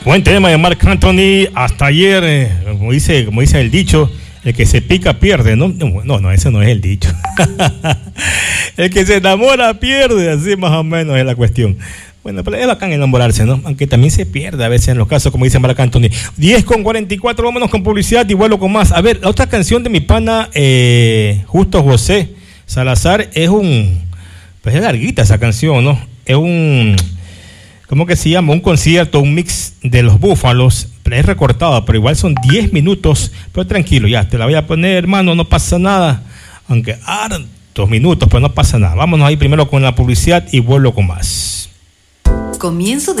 Buen tema de Marc Anthony. Hasta ayer, como dice el dicho, el que se pica pierde, ¿no? No, ese no es el dicho. El que se enamora pierde, así más o menos es la cuestión. Bueno, pero es bacán enamorarse, ¿no? Aunque también se pierde a veces en los casos, como dice Marc Anthony. 10:44, vámonos con publicidad y vuelvo con más. A ver, la otra canción de mi pana, Justo José Salazar, pues es larguita esa canción, ¿no? Es ¿cómo que se llama? Un concierto, un mix de los Búfalos, pero es recortada, pero igual son 10 minutos, pero tranquilo, ya, te la voy a poner, hermano, no pasa nada, aunque 2 minutos, pues no pasa nada. Vámonos ahí primero con la publicidad y vuelvo con más. Comienzo de